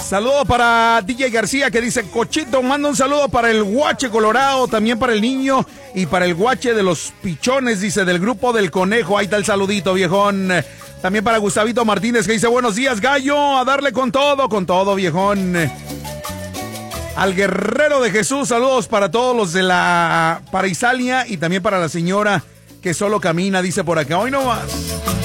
Saludo para DJ García que dice, Cochito, manda un saludo para el Guache Colorado, también para el niño y para el Guache de los Pichones, dice, del grupo del Conejo. Ahí está el saludito, viejón. También para Gustavito Martínez que dice, buenos días, gallo, a darle con todo, viejón. Al Guerrero de Jesús, saludos para todos los de la Paraisalia y también para la señora que solo camina, dice por acá. Hoy no más.